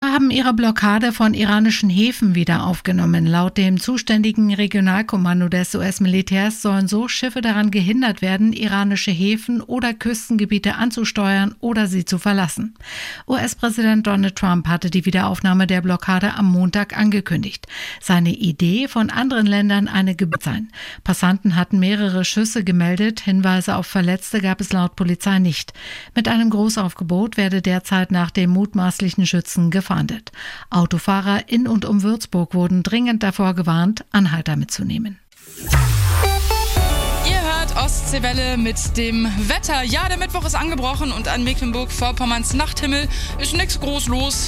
haben ihre Blockade von iranischen Häfen wieder aufgenommen. Laut dem zuständigen Regionalkommando des US-Militärs sollen so Schiffe daran gehindert werden, iranische Häfen oder Küstengebiete anzusteuern oder sie zu verlassen. US-Präsident Donald Trump hatte die Wiederaufnahme der Blockade am Montag angekündigt. Seine Idee, von anderen Ländern eine Gebühr sein. Passanten hatten mehrere Schüsse gemeldet. Hinweise auf Verletzte gab es laut Polizei nicht. Mit einem Großaufgebot werde derzeit nach dem mutmaßlichen Schützen gefahndet. Autofahrer in und um Würzburg wurden dringend davor gewarnt, Anhalter mitzunehmen. Ihr hört Ostseewelle mit dem Wetter. Ja, der Mittwoch ist angebrochen und an Mecklenburg-Vorpommerns Nachthimmel ist nichts groß los.